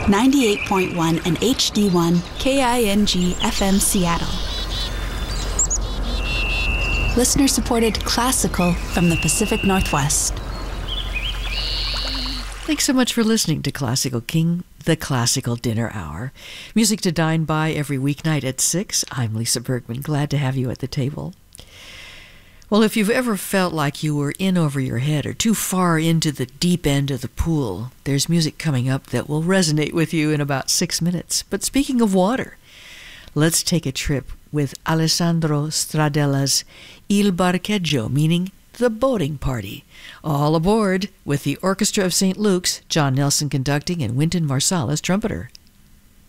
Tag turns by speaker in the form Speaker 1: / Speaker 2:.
Speaker 1: 98.1 and HD1 KING FM Seattle. Listener-supported classical from the Pacific Northwest.
Speaker 2: Thanks so much for listening to Classical King, the Classical Dinner Hour. Music to dine by every weeknight at 6. I'm Lisa Bergman. Glad to have you at the table. Well, if you've ever felt like you were in over your head or too far into the deep end of the pool, there's music coming up that will resonate with you in about 6 minutes. But speaking of water, let's take a trip with Alessandro Stradella's Il Barcheggio, meaning the boating party. All aboard with the Orchestra of St. Luke's, John Nelson conducting and Wynton Marsalis trumpeter.